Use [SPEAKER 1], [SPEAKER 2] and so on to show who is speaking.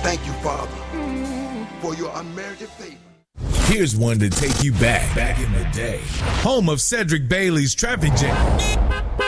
[SPEAKER 1] Thank you, Father, for your unmerited favor.
[SPEAKER 2] Here's one to take you back in the day. Home of Cedric Bailey's Traffic Jam.